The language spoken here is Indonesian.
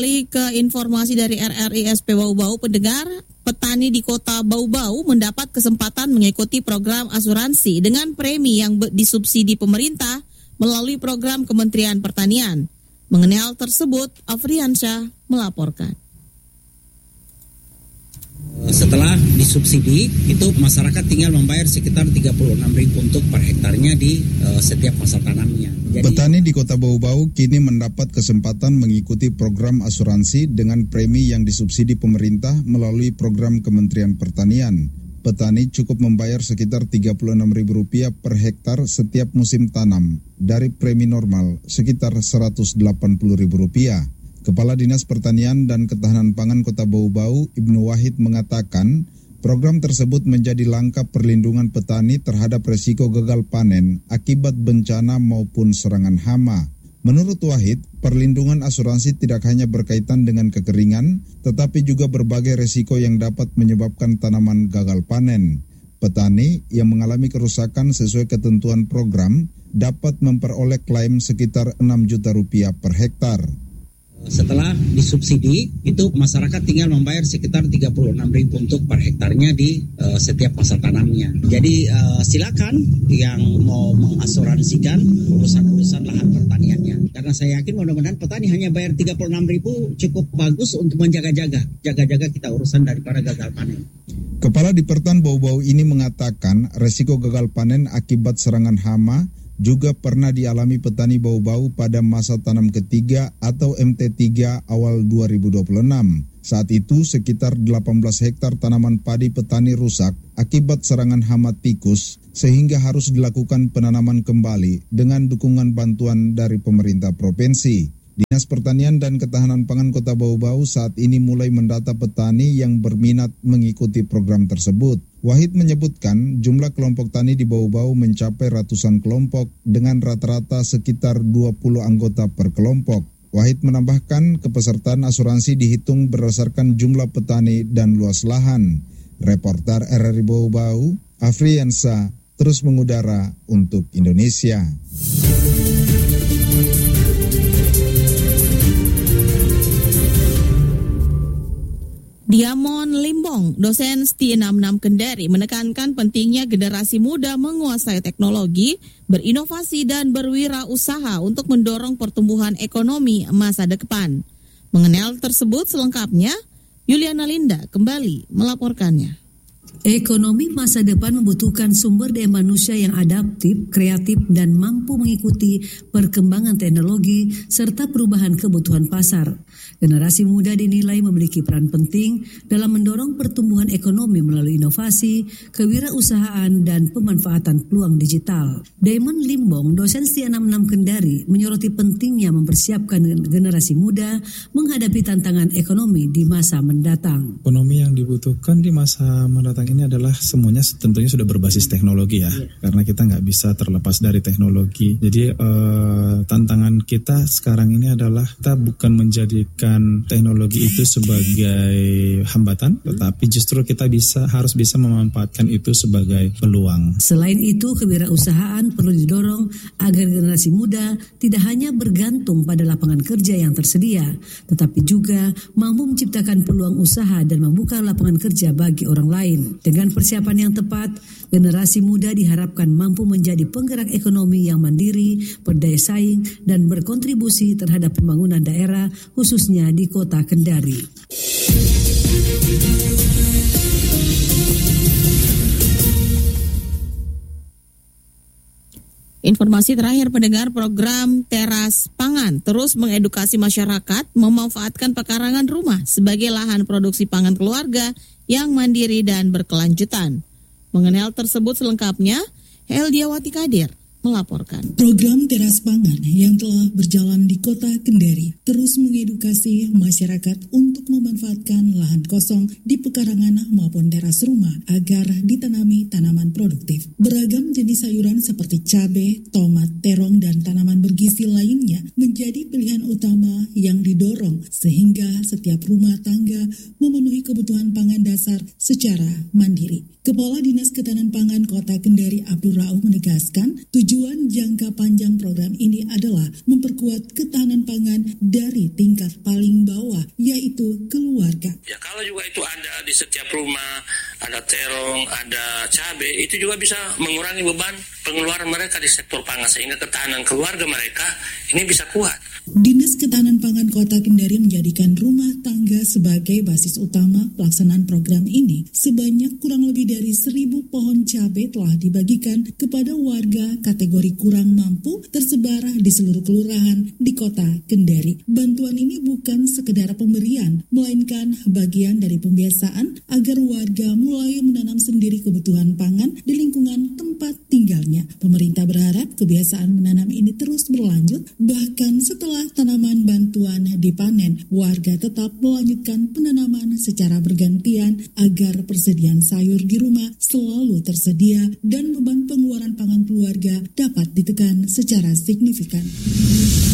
Ke informasi dari RRISP Bau-Bau, pendengar, petani di kota Bau-Bau mendapat kesempatan mengikuti program asuransi dengan premi yang disubsidi pemerintah melalui program Kementerian Pertanian. Mengenai hal tersebut, Afriansyah melaporkan. Setelah disubsidi, itu masyarakat tinggal membayar sekitar 36.000 untuk per hektarnya di setiap masa tanamnya. Jadi, petani di kota Bau-Bau kini mendapat kesempatan mengikuti program asuransi dengan premi yang disubsidi pemerintah melalui program Kementerian Pertanian. Petani cukup membayar sekitar Rp36.000 per hektar setiap musim tanam, dari premi normal sekitar Rp180.000. Kepala Dinas Pertanian dan Ketahanan Pangan Kota Bau-Bau, Ibnu Wahid, mengatakan program tersebut menjadi langkah perlindungan petani terhadap resiko gagal panen akibat bencana maupun serangan hama. Menurut Wahid, perlindungan asuransi tidak hanya berkaitan dengan kekeringan, tetapi juga berbagai resiko yang dapat menyebabkan tanaman gagal panen. Petani yang mengalami kerusakan sesuai ketentuan program dapat memperoleh klaim sekitar Rp6 juta per hektar. Setelah disubsidi, itu masyarakat tinggal membayar sekitar 36.000 untuk per hektarnya di setiap masa tanamnya. Jadi silakan yang mau mengasuransikan urusan-urusan lahan pertaniannya. Karena saya yakin mudah-mudahan petani hanya bayar 36.000 cukup bagus untuk jaga-jaga kita urusan daripada gagal panen. Kepala Dipertan Bau-Bau ini mengatakan resiko gagal panen akibat serangan hama juga pernah dialami petani Bau-Bau pada masa tanam ketiga atau MT3 awal 2026. Saat itu sekitar 18 hektar tanaman padi petani rusak akibat serangan hama tikus sehingga harus dilakukan penanaman kembali dengan dukungan bantuan dari pemerintah provinsi. Dinas Pertanian dan Ketahanan Pangan Kota Bau-Bau saat ini mulai mendata petani yang berminat mengikuti program tersebut. Wahid menyebutkan jumlah kelompok tani di Bau-Bau mencapai ratusan kelompok dengan rata-rata sekitar 20 anggota per kelompok. Wahid menambahkan kepesertaan asuransi dihitung berdasarkan jumlah petani dan luas lahan. Reporter RRI Bau-Bau, Afriansyah, terus mengudara untuk Indonesia. Diamond Limbong, dosen STI 66 Kendari, menekankan pentingnya generasi muda menguasai teknologi, berinovasi dan berwirausaha untuk mendorong pertumbuhan ekonomi masa depan. Mengenai hal tersebut selengkapnya, Yuliana Linda kembali melaporkannya. Ekonomi masa depan membutuhkan sumber daya manusia yang adaptif, kreatif, dan mampu mengikuti perkembangan teknologi serta perubahan kebutuhan pasar. Generasi muda dinilai memiliki peran penting dalam mendorong pertumbuhan ekonomi melalui inovasi, kewirausahaan, dan pemanfaatan peluang digital. Diamond Limbong, dosen STI 66 Kendari, menyoroti pentingnya mempersiapkan generasi muda menghadapi tantangan ekonomi di masa mendatang. Ekonomi yang dibutuhkan di masa mendatang ini adalah semuanya tentunya sudah berbasis teknologi ya, karena kita nggak bisa terlepas dari teknologi. Jadi tantangan kita sekarang ini adalah kita bukan menjadikan teknologi itu sebagai hambatan, tetapi justru kita harus bisa memanfaatkan itu sebagai peluang. Selain itu, kewirausahaan perlu didorong agar generasi muda tidak hanya bergantung pada lapangan kerja yang tersedia, tetapi juga mampu menciptakan peluang usaha dan membuka lapangan kerja bagi orang lain. Dengan persiapan yang tepat, generasi muda diharapkan mampu menjadi penggerak ekonomi yang mandiri, berdaya saing, dan berkontribusi terhadap pembangunan daerah, khususnya di Kota Kendari. Informasi terakhir, pendengar, program Teras Pangan terus mengedukasi masyarakat memanfaatkan pekarangan rumah sebagai lahan produksi pangan keluarga yang mandiri dan berkelanjutan. Mengenai hal tersebut selengkapnya, Heldiawati Kadir melaporkan. Program Teras Pangan yang telah berjalan di Kota Kendari terus mengedukasi masyarakat untuk memanfaatkan lahan kosong di pekarangan maupun teras rumah agar ditanami tanaman produktif. Beragam jenis sayuran seperti cabai, tomat, terong, dan tanaman bergizi lainnya menjadi pilihan utama yang didorong sehingga setiap rumah tangga memenuhi kebutuhan pangan dasar secara mandiri. Kepala Dinas Ketahanan Pangan Kota Kendari Abdul Rauf menegaskan tujuan jangka panjang program ini adalah memperkuat ketahanan pangan dari tingkat paling bawah, yaitu keluarga. Ya kalau juga itu ada di setiap rumah, ada terong, ada cabai, itu juga bisa mengurangi beban pengeluaran mereka di sektor pangan sehingga ketahanan keluarga mereka ini bisa kuat. Dinas Ketahanan Pangan Kota Kendari menjadikan rumah tangga sebagai basis utama pelaksanaan program ini. Sebanyak kurang lebih dari 1.000 pohon cabai telah dibagikan kepada warga kategori kurang mampu tersebar di seluruh kelurahan di Kota Kendari. Bantuan ini bukan sekedar pemberian, melainkan bagian dari pembiasaan agar warga mulai menanam sendiri kebutuhan pangan di lingkungan tempat tinggalnya. Pemerintah berharap kebiasaan menanam ini terus berlanjut, bahkan setelah tanaman bantuan dipanen, warga tetap melanjutkan penanaman secara bergantian agar persediaan sayur di rumah selalu tersedia dan beban pengeluaran pangan keluarga dapat ditekan secara signifikan.